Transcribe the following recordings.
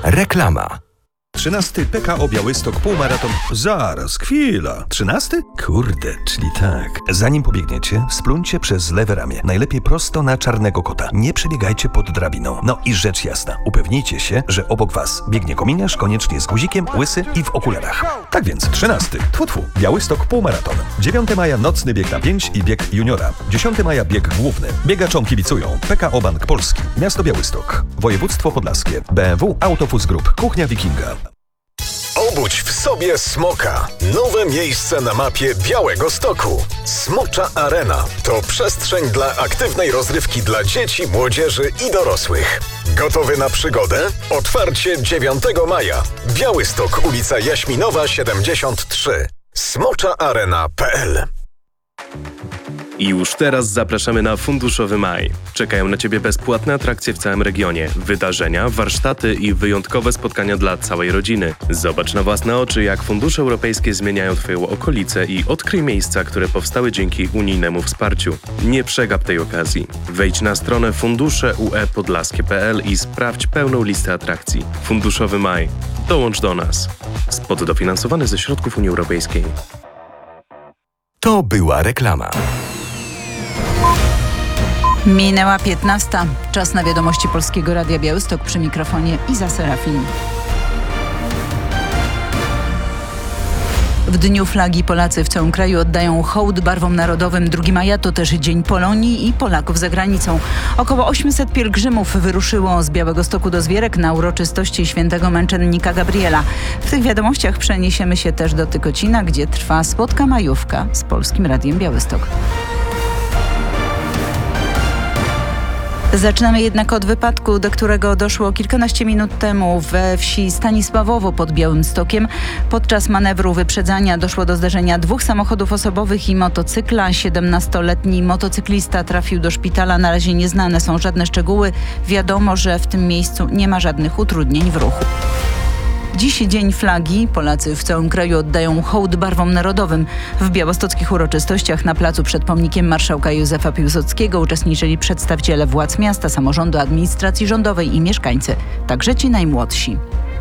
Reklama. 13. PKO Białystok półmaraton. Zaraz, chwila. 13? Kurde, czyli tak. Zanim pobiegniecie, spluncie przez lewe ramię. Najlepiej prosto na czarnego kota. Nie przebiegajcie pod drabiną. No i rzecz jasna, upewnijcie się, że obok was biegnie kominiarz, koniecznie z guzikiem, łysy i w okularach. Tak więc 13. Tfu, Białystok półmaraton. 9 maja nocny bieg na 5 i bieg juniora. 10 maja bieg główny. Biegaczom kibicują PKO Bank Polski, Miasto Białystok, Województwo Podlaskie, BMW Autofus Group, Kuchnia Wikinga. Obudź w sobie smoka. Nowe miejsce na mapie Białegostoku. Smocza Arena to przestrzeń dla aktywnej rozrywki dla dzieci, młodzieży i dorosłych. Gotowy na przygodę? Otwarcie 9 maja. Białystok, ulica Jaśminowa 73. smoczaarena.pl. I już teraz zapraszamy na Funduszowy Maj. Czekają na Ciebie bezpłatne atrakcje w całym regionie, wydarzenia, warsztaty i wyjątkowe spotkania dla całej rodziny. Zobacz na własne oczy, jak fundusze europejskie zmieniają Twoją okolicę i odkryj miejsca, które powstały dzięki unijnemu wsparciu. Nie przegap tej okazji. Wejdź na stronę funduszeuepodlaskie.pl i sprawdź pełną listę atrakcji. Funduszowy Maj. Dołącz do nas. Spot dofinansowany ze środków Unii Europejskiej. To była reklama. Minęła 15. Czas na wiadomości Polskiego Radia Białystok, przy mikrofonie Iza Serafin. W Dniu Flagi Polacy w całym kraju oddają hołd barwom narodowym. 2 maja to też Dzień Polonii i Polaków za granicą. Około 800 pielgrzymów wyruszyło z Białegostoku do Zwierek na uroczystości świętego męczennika Gabriela. W tych wiadomościach przeniesiemy się też do Tykocina, gdzie trwa spotka majówka z Polskim Radiem Białystok. Zaczynamy jednak od wypadku, do którego doszło kilkanaście minut temu we wsi Stanisławowo pod Białymstokiem. Podczas manewru wyprzedzania doszło do zderzenia 2 samochodów osobowych i motocykla. 17-letni motocyklista trafił do szpitala. Na razie nieznane są żadne szczegóły. Wiadomo, że w tym miejscu nie ma żadnych utrudnień w ruchu. Dziś Dzień Flagi. Polacy w całym kraju oddają hołd barwom narodowym. W białostockich uroczystościach na placu przed pomnikiem marszałka Józefa Piłsudskiego uczestniczyli przedstawiciele władz miasta, samorządu, administracji rządowej i mieszkańcy, także ci najmłodsi.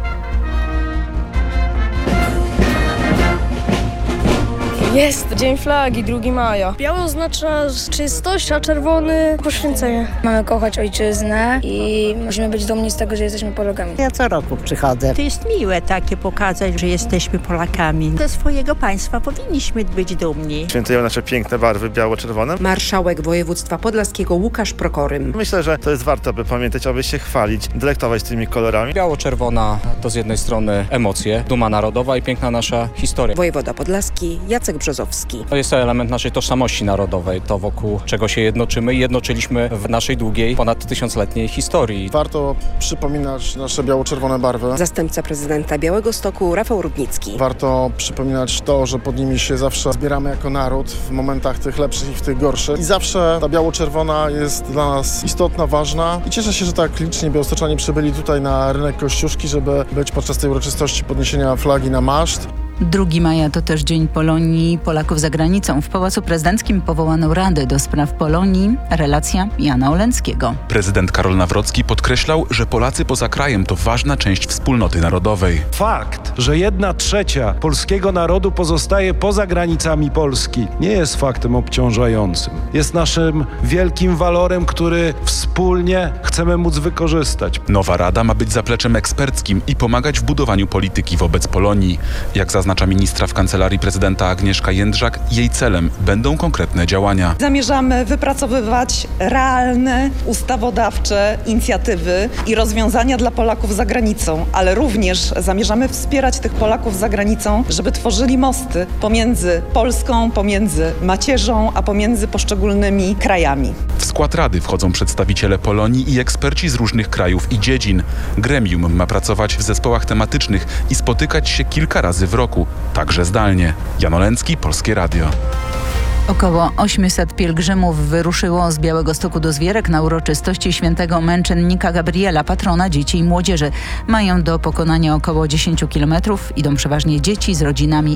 Jest Dzień Flagi, 2 maja. Biały oznacza czystość, a czerwony poświęcenie. Mamy kochać ojczyznę i musimy być dumni z tego, że jesteśmy Polakami. Ja co roku przychodzę. To jest miłe takie pokazać, że jesteśmy Polakami. Ze swojego państwa powinniśmy być dumni. Świętujemy nasze piękne barwy biało-czerwone. Marszałek województwa podlaskiego Łukasz Prokorym. Myślę, że to jest warto, by pamiętać, aby się chwalić, delektować tymi kolorami. Biało-czerwona to z jednej strony emocje, duma narodowa i piękna nasza historia. Wojewoda podlaski Jacek Brzozowski. To jest to element naszej tożsamości narodowej, to wokół czego się jednoczymy i jednoczyliśmy w naszej długiej, ponad 1000-letniej historii. Warto przypominać nasze biało-czerwone barwy. Zastępca prezydenta Białegostoku Rafał Rudnicki. Warto przypominać to, że pod nimi się zawsze zbieramy jako naród w momentach tych lepszych i w tych gorszych. I zawsze ta biało-czerwona jest dla nas istotna, ważna. I cieszę się, że tak licznie białostoczanie przybyli tutaj na rynek Kościuszki, żeby być podczas tej uroczystości podniesienia flagi na maszt. 2 maja to też Dzień Polonii i Polaków za granicą. W Pałacu Prezydenckim powołano Radę do spraw Polonii. Relacja Jana Oleńskiego. Prezydent Karol Nawrocki podkreślał, że Polacy poza krajem to ważna część wspólnoty narodowej. Fakt, że 1/3 polskiego narodu pozostaje poza granicami Polski, nie jest faktem obciążającym. Jest naszym wielkim walorem, który wspólnie chcemy móc wykorzystać. Nowa Rada ma być zapleczem eksperckim i pomagać w budowaniu polityki wobec Polonii. Jak zaznacza ministra w Kancelarii Prezydenta Agnieszka Jędrzak, jej celem będą konkretne działania. Zamierzamy wypracowywać realne, ustawodawcze inicjatywy i rozwiązania dla Polaków za granicą, ale również zamierzamy wspierać tych Polaków za granicą, żeby tworzyli mosty pomiędzy Polską, pomiędzy macierzą, a pomiędzy poszczególnymi krajami. W skład Rady wchodzą przedstawiciele Polonii i eksperci z różnych krajów i dziedzin. Gremium ma pracować w zespołach tematycznych i spotykać się kilka razy w roku, także zdalnie. Jan Oleński, Polskie Radio. Około 800 pielgrzymów wyruszyło z Białegostoku do Zwierek na uroczystości świętego męczennika Gabriela, patrona dzieci i młodzieży. Mają do pokonania około 10 kilometrów. Idą przeważnie dzieci z rodzinami